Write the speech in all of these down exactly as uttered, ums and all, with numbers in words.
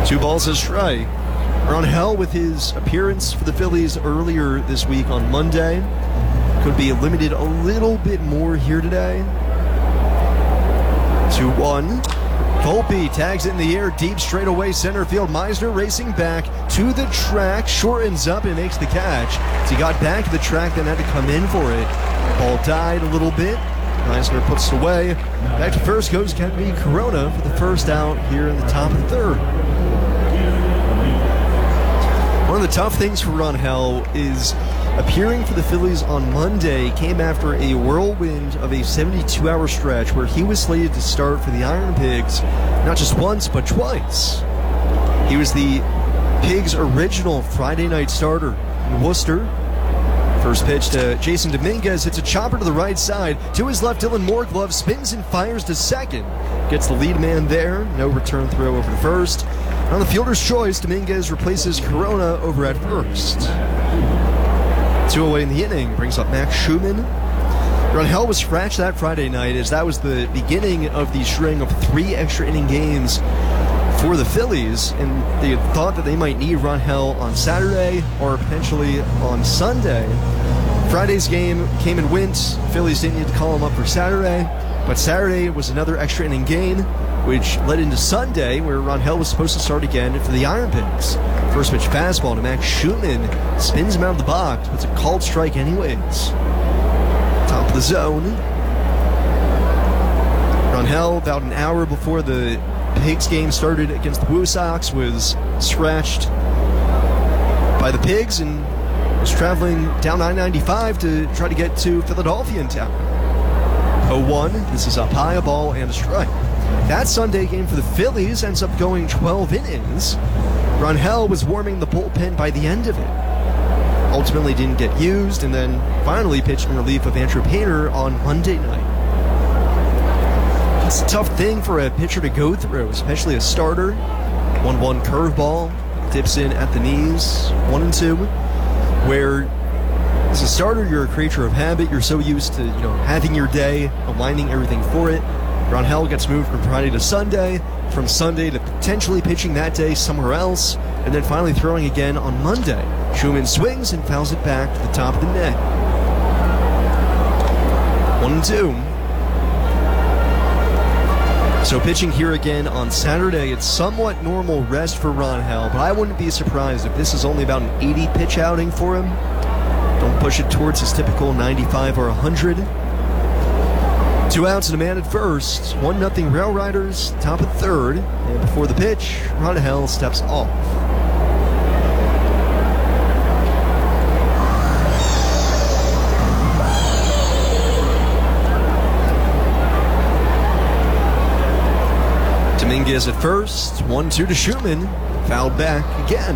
Two balls a strike. Ron Hell with his appearance for the Phillies earlier this week on Monday. Could be limited a little bit more here today. two one. Volpe tags it in the air, deep straightaway center field. Meisner racing back to the track, shortens up and makes the catch. As he got back to the track, then had to come in for it. Ball died a little bit. Meisner puts it away. Back to first goes Kevin Corona for the first out here in the top of the third. One of the tough things for Ron Hell is appearing for the Phillies on Monday came after a whirlwind of a seventy-two hour stretch where he was slated to start for the Iron Pigs not just once, but twice. He was the Pigs' original Friday night starter in Worcester. First pitch to Jason Dominguez. It's a chopper to the right side. To his left, Dylan Moore spins and fires to second. Gets the lead man there. No return throw over to first. On the fielder's choice, Dominguez replaces Corona over at first. Two away in the inning brings up Max Schumann. Ron Hell was scratched that Friday night as that was the beginning of the string of three extra inning games for the Phillies, and they had thought that they might need Ron Hell on Saturday or potentially on Sunday. Friday's game came and went. Phillies didn't need to call him up for Saturday, but Saturday was another extra inning game, which led into Sunday, where Ron Hell was supposed to start again for the Iron Pigs. First pitch fastball to Max Schumann, spins him out of the box, but it's a called strike anyways. Top of the zone. Ron Hell, about an hour before the Pigs game started against the Blue Sox, was scratched by the Pigs and was traveling down I ninety-five to try to get to Philadelphia in town. oh one, this is up high, a ball and a strike. That Sunday game for the Phillies ends up going twelve innings. Ron Hell was warming the bullpen by the end of it. Ultimately didn't get used, and then finally pitched in relief of Andrew Painter on Monday night. It's a tough thing for a pitcher to go through, especially a starter. one one curveball, dips in at the knees, one and two, where as a starter, you're a creature of habit. You're so used to, you know, having your day, aligning everything for it. Ron Hell gets moved from Friday to Sunday, from Sunday to potentially pitching that day somewhere else, and then finally throwing again on Monday. Schumann swings and fouls it back to the top of the net. One and two. So pitching here again on Saturday, it's somewhat normal rest for Ron Hell, but I wouldn't be surprised if this is only about an eighty pitch outing for him. Don't push it towards his typical ninety-five or one hundred. Two outs and a man at first. one nothing Rail Riders, top of third. And before the pitch, Ron Hell steps off. Dominguez at first. one two to Schumann. Fouled back again.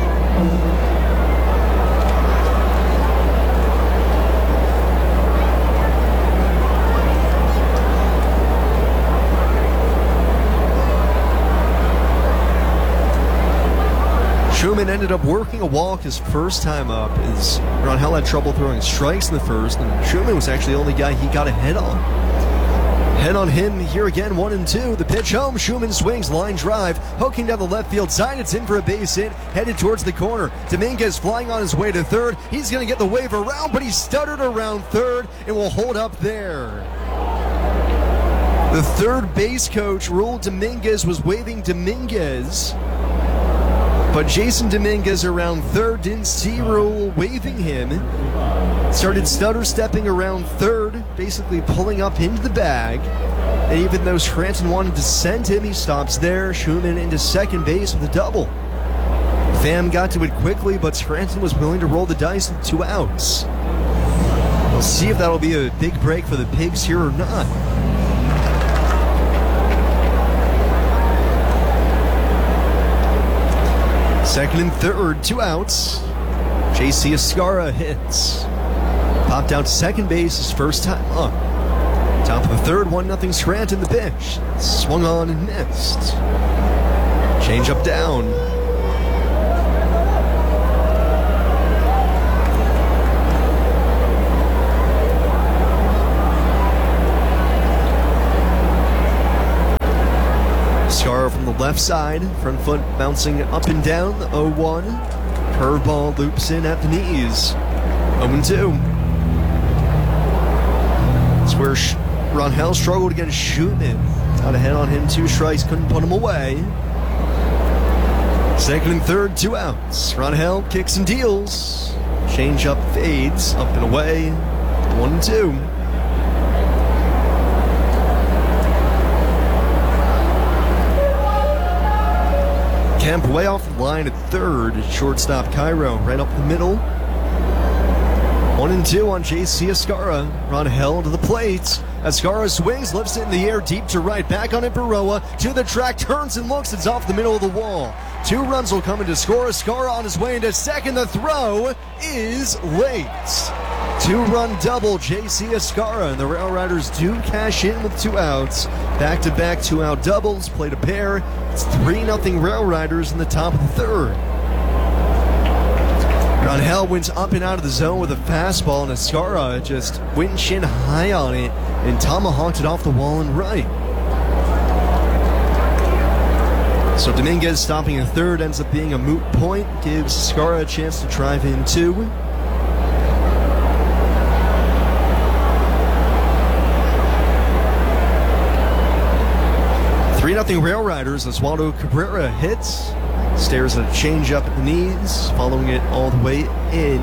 Schumann ended up working a walk his first time up as Ron Hell had trouble throwing strikes in the first, and Schumann was actually the only guy he got a hit on. Head on him here again, one and two. The pitch home, Schumann swings, line drive, hooking down the left field side. It's in for a base hit, headed towards the corner. Dominguez flying on his way to third. He's going to get the wave around, but he stuttered around third and will hold up there. The third base coach ruled Dominguez was waving Dominguez, but Jason Dominguez around third didn't see Rule waving him. Started stutter stepping around third, basically pulling up into the bag. And even though Scranton wanted to send him, he stops there. Schumann into second base with a double. Pham got to it quickly, but Scranton was willing to roll the dice with two outs. We'll see if that'll be a big break for the Pigs here or not. Second and third, two outs. J C Escarra hits. Popped out to second base his first time up. Top of the third, one nothing Scranton the pitch. Swung on and missed. Change up down. Escarra from the left side, front foot bouncing up and down, the oh one. Curveball loops in at the knees, oh two. It's where Rangel struggled against Schumann. Got ahead on him, two strikes, couldn't put him away. Second and third, two outs. Rangel kicks and deals. Change up fades, up and away, one and two. Kemp way off the line at third. Shortstop Cairo right up the middle. One and two on J C Escarra. Rangel to the plate. Escarra swings, lifts it in the air, deep to right. Back on it, Berroa to the track, turns and looks. It's off the middle of the wall. Two runs will come in to score. Escarra on his way into second. The throw is late. Two-run double, J C Escarra, and the Rail Riders do cash in with two outs. Back-to-back two-out doubles, played a pair. It's three nothing Rail Riders in the top of the third. Rangel went up and out of the zone with a fastball, and Escarra just went shin high on it and tomahawked it off the wall and right. So Dominguez stopping a third ends up being a moot point, gives Escarra a chance to drive in two. three nothing Rail Riders. Oswaldo Cabrera hits. Stares at a changeup at the knees, following it all the way in.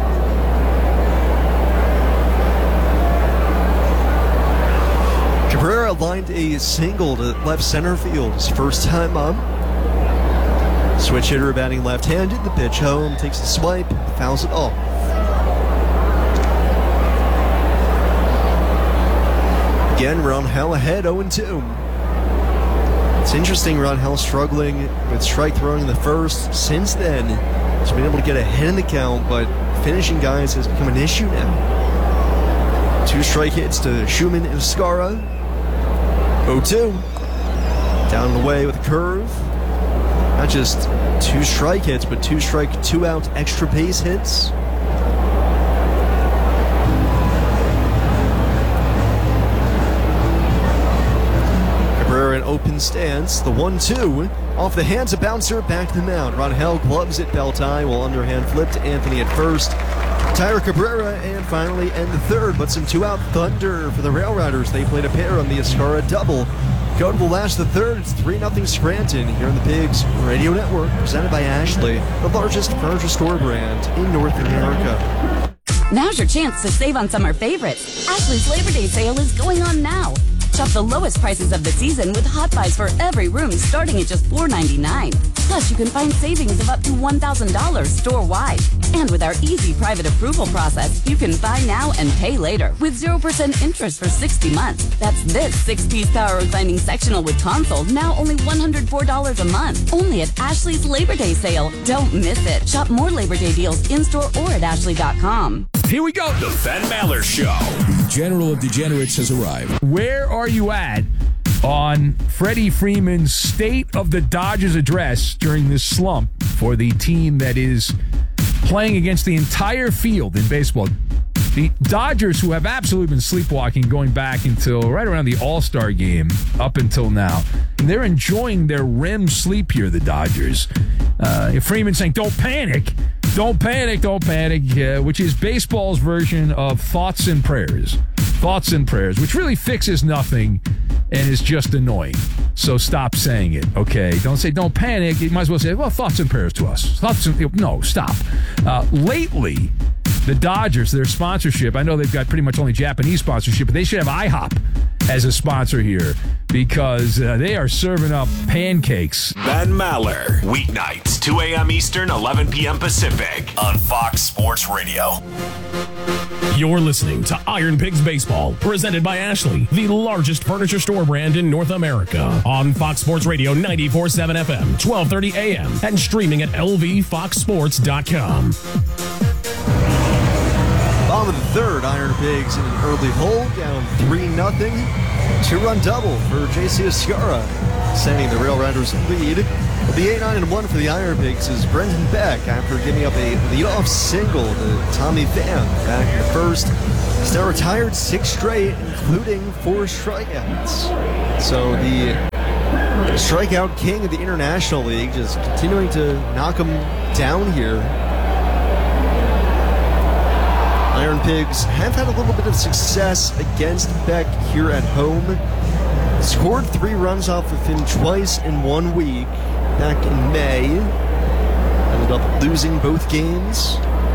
Cabrera lined a single to left center field his first time up. Switch hitter batting left-handed. The pitch home, takes a swipe, fouls it off. Again, Rangel ahead, oh and two. It's interesting, Rangel struggling with strike throwing in the first. Since then, he's been able to get ahead in the count, but finishing guys has become an issue now. Two strike hits to Schumann and Escarra. oh two. Down and away with a curve. Not just two strike hits, but two strike, two out extra base hits. An open stance, the one two off the hands of bouncer, back to the mound. Rangel gloves it belt high, while underhand flipped to Anthony at first. Tyler Cabrera, and finally end the third, but some two out thunder for the Rail Riders. They played a pair on the Escarra double. Go to the last of the third, it's three nothing Scranton here on the Pigs Radio Network, presented by Ashley, the largest furniture store brand in North America. Now's your chance to save on summer favorites. Ashley's Labor Day sale is going on now. Shop the lowest prices of the season with hot buys for every room starting at just four ninety-nine. Plus, you can find savings of up to one thousand dollars store-wide. And with our easy private approval process, you can buy now and pay later with zero percent interest for sixty months. That's this six-piece power reclining sectional with console, now only one hundred four dollars a month. Only at Ashley's Labor Day sale. Don't miss it. Shop more Labor Day deals in-store or at ashley dot com. Here we go. The Ben Maller Show. The General of Degenerates has arrived. Where are you at on Freddie Freeman's State of the Dodgers address during this slump for the team that is playing against the entire field in baseball? The Dodgers, who have absolutely been sleepwalking going back until right around the All-Star game up until now. And they're enjoying their R E M sleep here, the Dodgers. Uh, Freeman saying, don't panic. Don't panic, don't panic, uh, which is baseball's version of thoughts and prayers. Thoughts and prayers, which really fixes nothing and is just annoying. So stop saying it, okay? Don't say, don't panic. You might as well say, well, thoughts and prayers to us. Thoughts and, no, stop. Uh, lately, the Dodgers, their sponsorship, I know they've got pretty much only Japanese sponsorship, but they should have IHOP as a sponsor here because uh, they are serving up pancakes. Ben Maller, weeknights, two a.m. Eastern, eleven p.m. Pacific, on Fox Sports Radio. You're listening to Iron Pigs Baseball, presented by Ashley, the largest furniture store brand in North America, on Fox Sports Radio ninety-four point seven F M, twelve thirty A M, and streaming at L V fox sports dot com. Bottom of the third, Iron Pigs in an early hole, down three nothing. Two-run double for J C Escarra, sending the Rail Riders lead. It'll be eight nine and one for the Iron Pigs as Brendan Beck, after giving up a leadoff single to Tommy Pham back in the first, has now retired six straight, including four strikeouts. So the strikeout king of the International League, just continuing to knock him down here. Iron Pigs have had a little bit of success against Beck here at home. Scored three runs off of him twice in one week back in May. Ended up losing both games.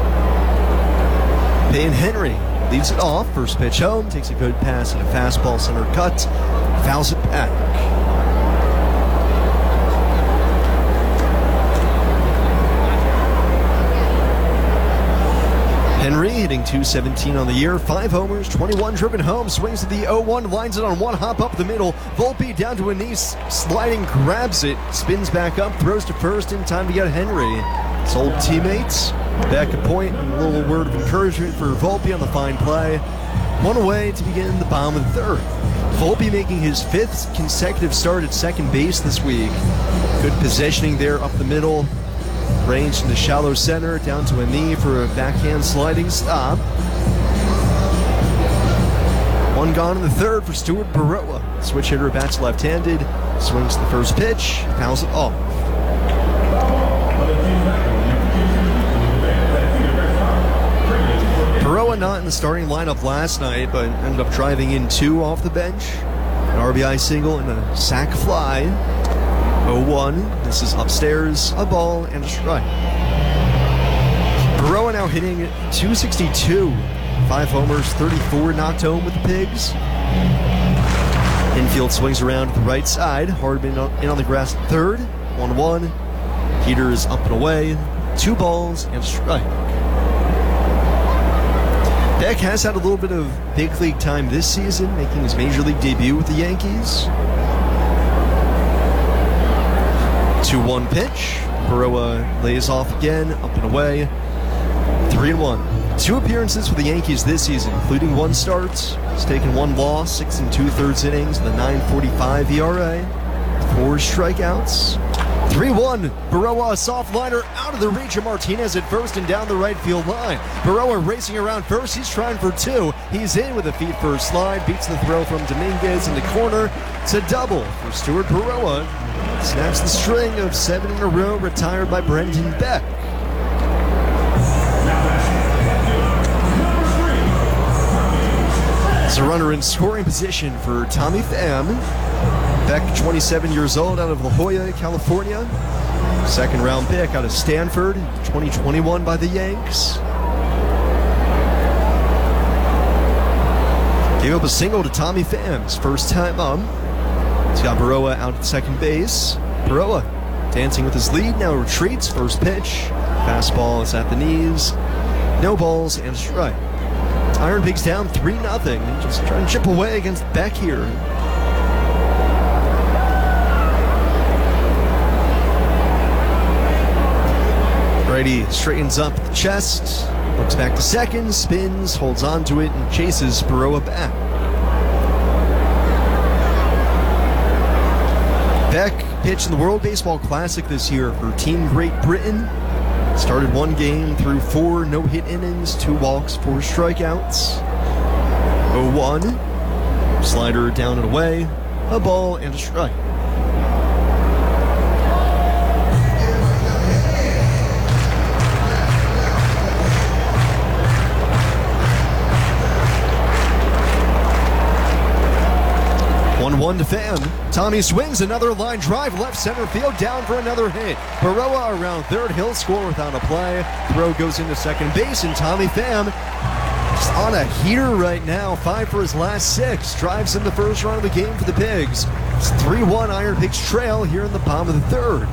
Payne Henry leads it off. First pitch home, takes a good pass and a fastball center cut. Fouls it back. Henry hitting two seventeen on the year, five homers, twenty-one driven home, swings to the oh one, lines it on one hop up the middle. Volpe down to a knee, sliding, grabs it, spins back up, throws to first in time to get Henry. His old teammates back a point and a little word of encouragement for Volpe on the fine play. One away to begin the bottom of the third. Volpe making his fifth consecutive start at second base this week. Good positioning there up the middle. Ranged in the shallow center, down to a knee for a backhand sliding stop. One gone in the third for Stuart Baroa. Switch hitter bats left-handed, swings the first pitch, fouls it off. Baroa not in the starting lineup last night, but ended up driving in two off the bench. An R B I single and a sac fly. oh one, this is upstairs, a ball and a strike. Baroa now hitting two sixty-two, five homers, thirty-four knocked home with the Pigs. Infield swings around to the right side, Hardman in on the grass at third, one one. Peters up and away, two balls and a strike. Beck has had a little bit of big league time this season, making his major league debut with the Yankees. two one pitch. Baroa lays off again, up and away. three and one. Two appearances for the Yankees this season, including one start. He's taken one loss, six and two-thirds innings, with a nine forty-five E R A. Four strikeouts. three one. Baroa, a soft liner out of the reach of Martinez at first and down the right field line. Baroa racing around first. He's trying for two. He's in with a feet first slide. Beats the throw from Dominguez in the corner. It's a double for Stuart Baroa. Snaps the string of seven in a row retired by Brendan Beck. It's a runner in scoring position for Tommy Pham. Beck, twenty-seven years old, out of La Jolla, California. Second round pick out of Stanford, twenty twenty-one by the Yanks. Gave up a single to Tommy Pham, his first time up. He's got Baroa out at second base. Baroa dancing with his lead, now retreats, first pitch. Fastball is at the knees. No balls and a strike. Iron Pigs down three nothing. Just trying to chip away against Beck here. Righty straightens up the chest, looks back to second, spins, holds on to it, and chases Baroa back. Beck pitched in the World Baseball Classic this year for Team Great Britain. Started one game through four no-hit innings, two walks, four strikeouts. oh one. Slider down and away. A ball and a strike. one one to Pham. Tommy swings, another line drive, left center field, down for another hit. Baroa around third, he'll score without a play. Throw goes into second base, and Tommy Pham is on a heater right now. Five for his last six. Drives in the first run of the game for the Pigs. It's three one Iron Pigs trail here in the bottom of the third.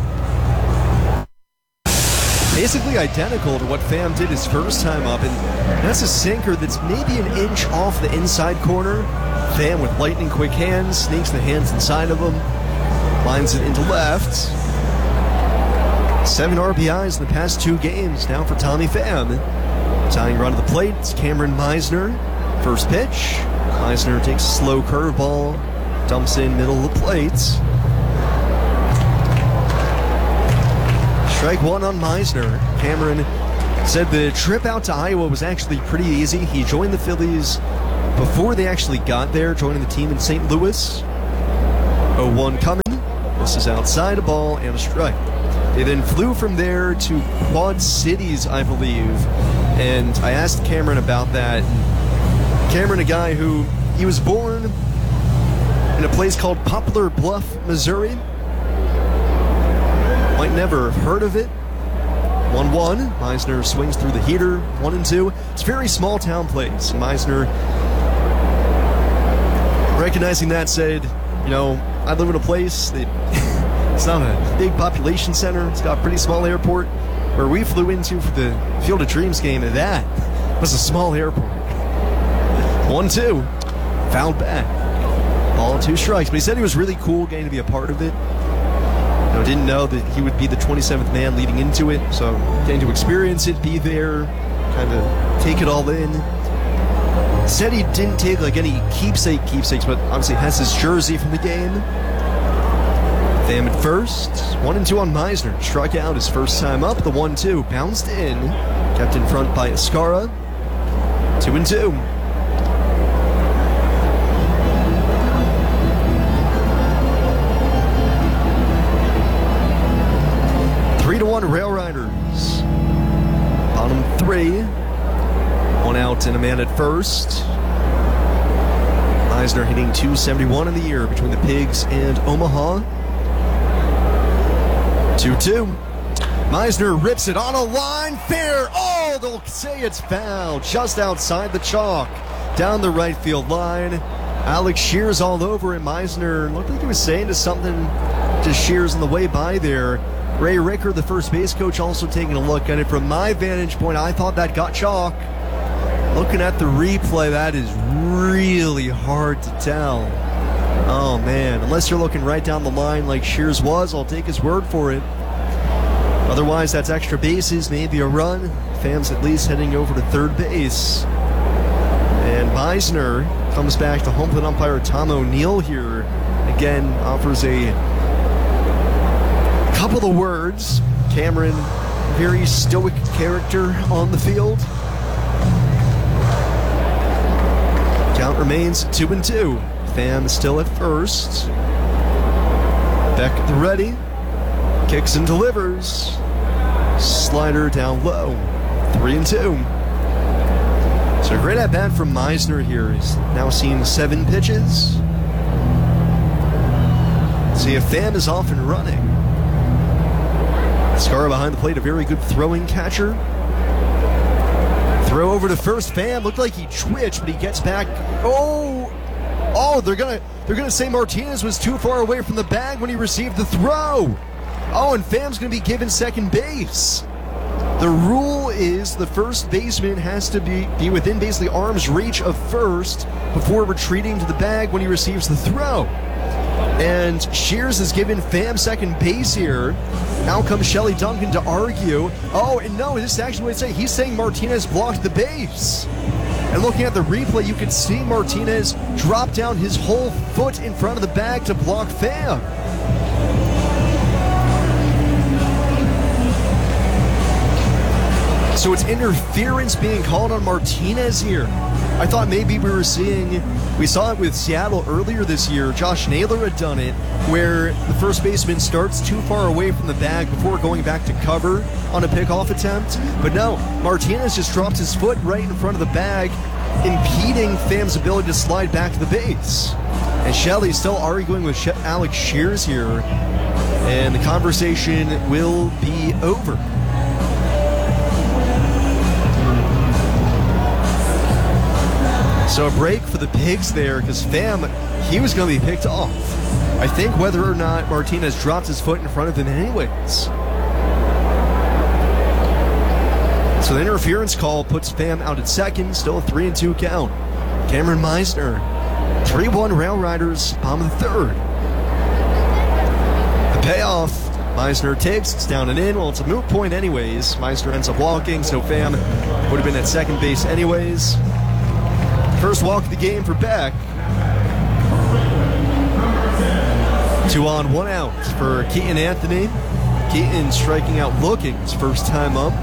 Basically identical to what Pham did his first time up, and that's a sinker that's maybe an inch off the inside corner. Pham with lightning quick hands, sneaks the hands inside of him, lines it into left. Seven R B Is in the past two games now for Tommy Pham. Tying run to the plate, it's Cameron Meisner. First pitch, Meisner takes a slow curveball, dumps in middle of the plate. Strike one on Meisner. Cameron said the trip out to Iowa was actually pretty easy. He joined the Phillies before they actually got there, joining the team in Saint Louis. oh one coming. This is outside a ball and a strike. They then flew from there to Quad Cities, I believe, and I asked Cameron about that. Cameron, a guy who, he was born in a place called Poplar Bluff, Missouri. Might never have heard of it. one one. Meisner swings through the heater. one and two. It's a very small town place. Meisner, recognizing that, said, you know, I live in a place that it's not a big population center. It's got a pretty small airport. Where we flew into for the Field of Dreams game, and that was a small airport. one two. Fouled back. Ball and two strikes. But he said he was really cool getting to be a part of it. You know, didn't know that he would be the twenty-seventh man leading into it. So getting to experience it, be there, kind of take it all in. Said he didn't take like any keepsake keepsakes, but obviously has his jersey from the game. Pham at first. One and two on Meisner. Struck out his first time up. The one two. Bounced in. Kept in front by Escara. Two and two. Three to one Rail Riders. Bottom three. One out and a man at first. Meisner hitting two seventy-one in the year between the Pigs and Omaha. two two. Meisner rips it on a line. Fair. Oh, they'll say it's foul. Just outside the chalk. Down the right field line. Alex Shears all over it. Meisner looked like he was saying to something to Shears on the way by there. Ray Ricker, the first base coach, also taking a look at it. From my vantage point, I thought that got chalk. Looking at the replay, that is really hard to tell. Oh, man. Unless you're looking right down the line like Shears was, I'll take his word for it. Otherwise, that's extra bases, maybe a run. Pham's at least heading over to third base. And Meisner comes back to home plate umpire Tom O'Neill here. Again, offers a couple of words. Cameron, very stoic character on the field. Count remains two and two. Pham still at first. Beck at the ready. Kicks and delivers. Slider down low. Three and two. So a great at bat from Meisner here. He's now seen seven pitches. See if Pham is off and running. Escara behind the plate, a very good throwing catcher. Throw over to first. Pham looked like he twitched, but he gets back. Oh, oh! They're gonna they're gonna say Martinez was too far away from the bag when he received the throw. Oh, and Pham's gonna be given second base. The rule is the first baseman has to be be within basically arm's reach of first before retreating to the bag when he receives the throw. And Shears has given Pham second base here. Now comes Shelley Duncan to argue. Oh, and no, this is actually what he's saying. He's saying Martinez blocked the base. And looking at the replay, you can see Martinez drop down his whole foot in front of the bag to block Pham. So it's interference being called on Martinez here. I thought maybe we were seeing, we saw it with Seattle earlier this year. Josh Naylor had done it, where the first baseman starts too far away from the bag before going back to cover on a pickoff attempt. But no, Martinez just dropped his foot right in front of the bag, impeding Pham's ability to slide back to the base. And Shelley's still arguing with Alex Shears here, and the conversation will be over. So a break for the Pigs there, because Pham, he was going to be picked off. I think whether or not Martinez dropped his foot in front of him anyways. So the interference call puts Pham out at second, still a three and two count. Cameron Meisner, three one Rail Riders, bottom of the third. The payoff, Meisner takes, it's down and in. Well, it's a moot point anyways. Meisner ends up walking, so Pham would have been at second base anyways. First walk of the game for Beck. Two on, one out for Keaton Anthony. Keaton striking out looking his first time up.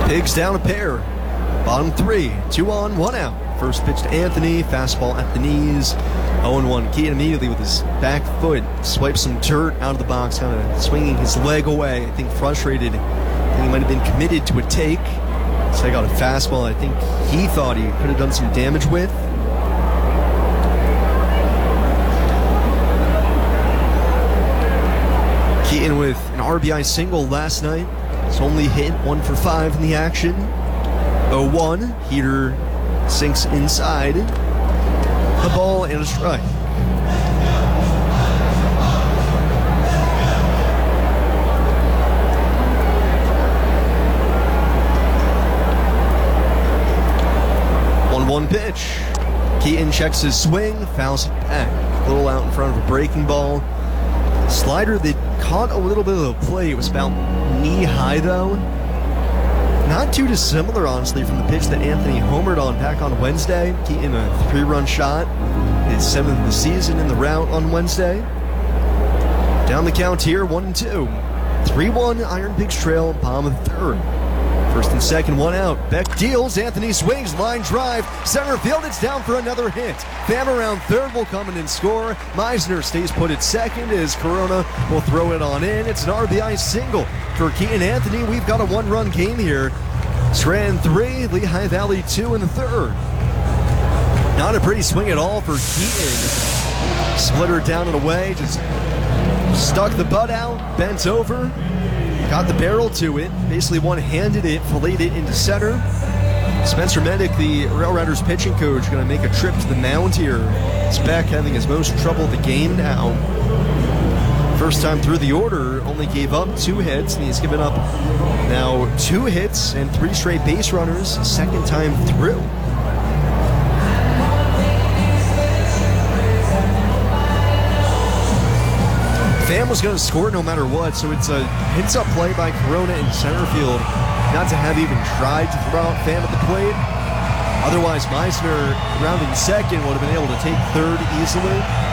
Pigs down a pair. Bottom three. Two on, one out. First pitch to Anthony. Fastball at the knees. oh one. Keaton immediately with his back foot swipes some dirt out of the box, kind of swinging his leg away. I think frustrated. I think he might have been committed to a take. So I got a fastball I think he thought he could have done some damage with. Keaton with an R B I single last night. His only hit, one for five in the action. oh one. Heater sinks inside. A ball and a strike. one one pitch. Keaton checks his swing, fouls it back. A little out in front of a breaking ball. Slider that caught a little bit of a play. It was about knee high though. Not too dissimilar, honestly, from the pitch that Anthony homered on back on Wednesday. Keaton a three-run shot, his seventh of the season in the rout on Wednesday. Down the count here, one and two. three one, Iron Pigs trail, bottom of the third. First and second, one out. Beck deals, Anthony swings, line drive, center field, it's down for another hit. Pham around third will come in and score. Meisner stays put at second as Corona will throw it on in. It's an R B I single for Keaton Anthony. We've got a one-run game here. Strand three, Lehigh Valley two in the third. Not a pretty swing at all for Keaton. Splitter down and away, just stuck the butt out, bent over, got the barrel to it, basically one-handed it, filleted it into center. Spencer Mendick, the Rail Riders pitching coach, going to make a trip to the mound here. It's Beck having his most trouble of the game now. First time through the order, only gave up two hits, and he's given up now two hits and three straight base runners, second time through. Pham was going to score no matter what, so it's a hits-up play by Corona in center field. Not to have even tried to throw out Pham at the plate. Otherwise, Meisner, rounding second, would have been able to take third easily.